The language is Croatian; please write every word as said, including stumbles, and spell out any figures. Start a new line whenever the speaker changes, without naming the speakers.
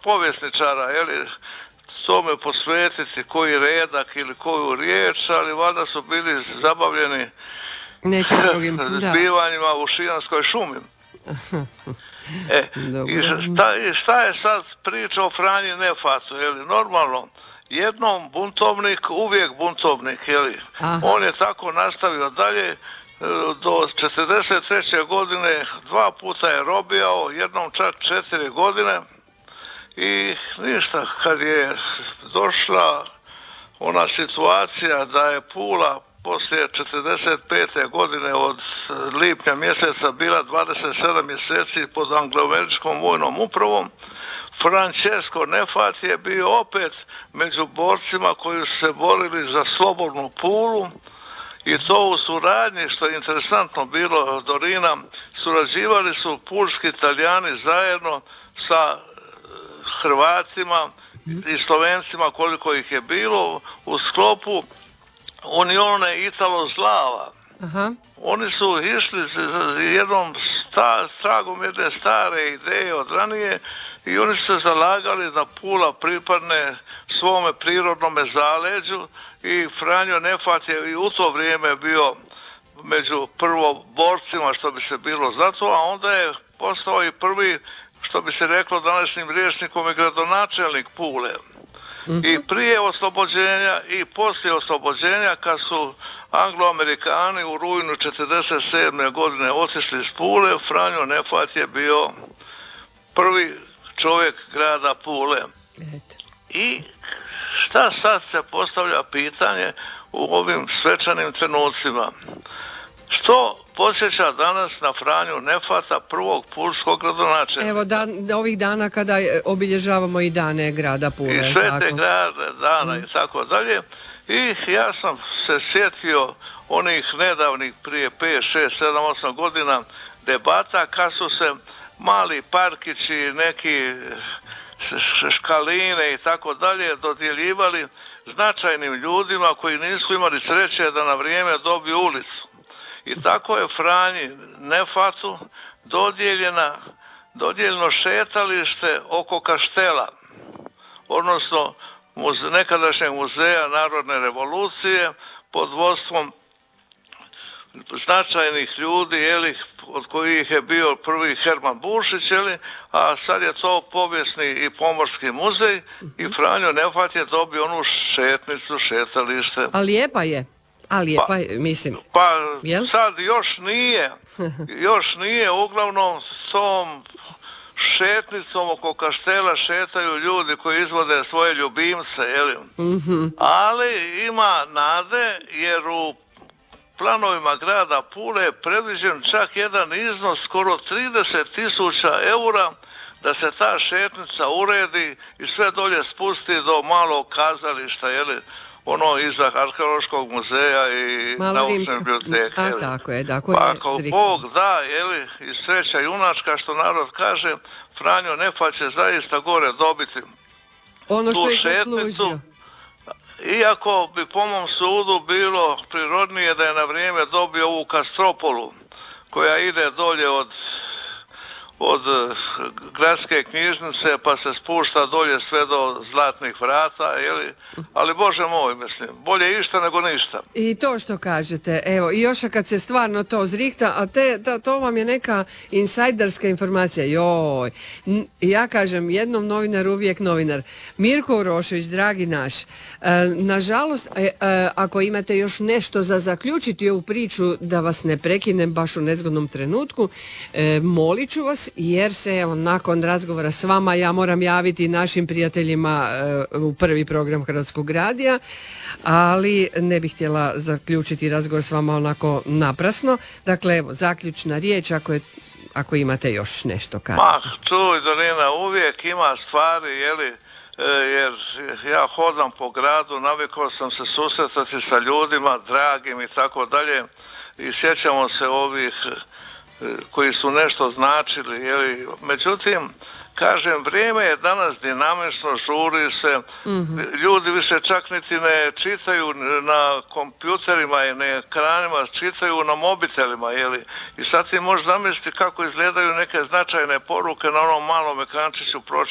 povjesničara, jeli, tome posvetiti koji redak ili koju riječ, ali valjda su bili zabavljeni zbivanjima u Šijanskoj šumi. E, i šta, i šta je sad priča o Franji Nefatu, jeli, normalno, jednom buntovnik, uvijek buntovnik, jeli, on je tako nastavio dalje, do četrdeset treće godine dva puta je robijao, jednom čak četiri godine i ništa, kad je došla ona situacija da je Pula poslije četrdeset pete godine od lipnja mjeseca bila dvadeset sedam mjeseci pod anglo-američkom vojnom upravom, Francesco Nefat je bio opet među borcima koji su se borili za slobodnu Pulu i to u suradnji, što je interesantno bilo do Rina, surađivali su pulski Italijani zajedno sa Hrvatima i Slovencima koliko ih je bilo u sklopu Unione Italo-Slava. Aha. Oni su išli jednom sta, tragom jedne stare ideje od ranije i oni su se zalagali da Pula pripadne svome prirodnome zaleđu i Franjo Nefat je i u to vrijeme bio među prvoborcima, što bi se bilo za to, a onda je postao i prvi, što bi se reklo današnjim rječnikom, i gradonačelnik Pule. Mm-hmm. I prije oslobođenja i poslije oslobođenja, kad su Anglo-Amerikani u rujnu četrdeset sedme godine otišli iz Pule, Franjo Nefat je bio prvi čovjek grada Pule. Eto. I šta sad se postavlja pitanje u ovim svečanim trenucima? Što podsjeća danas na Franju Nefata, prvog pulskog gradonačelnika?
Evo, dan, ovih dana kada obilježavamo i dane grada Pule.
I sve te grade, dana mm. i tako dalje. I ja sam se sjetio onih nedavnih prije pet, šest, sedam, osam godina debata kad su se mali parkići, neki škaline i tako dalje dodjeljivali značajnim ljudima koji nisu imali sreće da na vrijeme dobiju ulicu. I tako je Franji Nefatu dodijeljena, dodijeljeno šetalište oko Kaštela, odnosno muze, nekadašnjeg muzeja Narodne revolucije pod vodstvom značajnih ljudi, jeli, od kojih je bio prvi Herman Bušić, jeli, a sad je to povijesni i pomorski muzej i Franjo Nefat je dobio onu šetnicu, šetalište.
A lijepa je. A lijepa pa, je, mislim.
Pa Jel? sad još nije, još nije, uglavnom s tom šetnicom oko Kaštela šetaju ljudi koji izvode svoje ljubimce, jeli? Mm-hmm. Ali ima nade jer u planovima grada Pule je predviđen čak jedan iznos skoro trideset tisuća eura da se ta šetnica uredi i sve dolje spusti do malog kazališta, jeli? Ono iza arheološkog muzeja i naučne biblioteke.
A tako je, tako
pa
je.
ako Bog da, jeli, i sreća junačka, što narod kaže, Franjo Nefat će zaista gore dobiti
ono što
tu
je
šetnicu. Iako bi po mom sudu bilo prirodnije da je na vrijeme dobio ovu Kastropolu, koja ide dolje od od gradske knjižnice pa se spušta dolje sve do Zlatnih vrata, jeli? Ali Bože moj, mislim, bolje išta nego ništa.
I to što kažete, evo, i još kad se stvarno to zrihta, a te, to, to vam je neka insajderska informacija, joj, ja kažem, jednom novinar, uvijek novinar. Mirko Urošević, dragi naš, e, nažalost, e, e, ako imate još nešto za zaključiti ovu priču, da vas ne prekinem baš u nezgodnom trenutku, e, molit ću vas, jer se evo, nakon razgovora s vama ja moram javiti našim prijateljima uh, u prvi program Hrvatskog radija, ali ne bih htjela zaključiti razgovor s vama onako naprasno. Dakle, evo, zaključna riječ, ako, je, ako imate još nešto kazati.
Ma, čuj, Dorina, uvijek ima stvari, jeli, jer ja hodam po gradu, navikao sam se susretati sa ljudima, dragim i tako dalje, i sjećamo se ovih koji su nešto značili, jeli. Međutim, kažem, vrijeme je danas dinamično, žuri se, mm-hmm. ljudi više čak niti ne čitaju na kompjuterima i na ekranima, čitaju na mobitelima, jeli. I sad ti možeš zamisliti kako izgledaju neke značajne poruke na onom malom ekrančiću